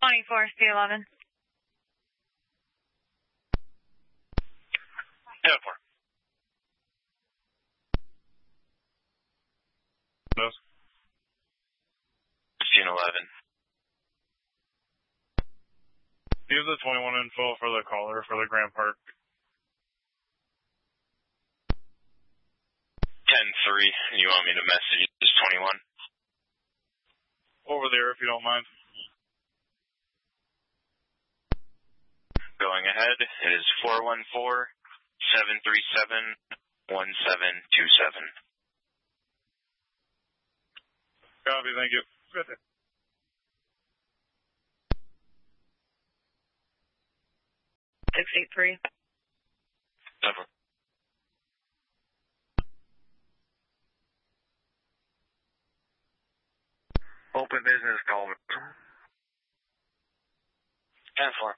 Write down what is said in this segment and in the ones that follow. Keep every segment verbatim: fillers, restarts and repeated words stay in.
twenty-four, C eleven. ten four. Those. fifteen eleven. Use the twenty-one info for the caller for the Grand Park. ten three, and you want me to message this twenty-one? Over there, if you don't mind. Going ahead, it is four one four, seven three seven, one seven two seven. Copy, thank you. Good. six eight three. Never. Open business call. ten four.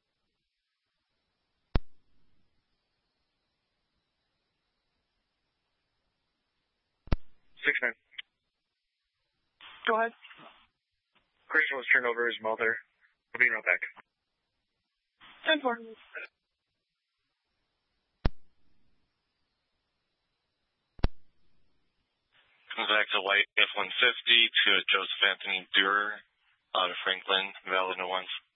six nine. Go ahead. Christian was turned over his mother. I'll be right back. ten four. Comes back to White F one fifty to Joseph Anthony Durer out of Franklin, Valley No ones.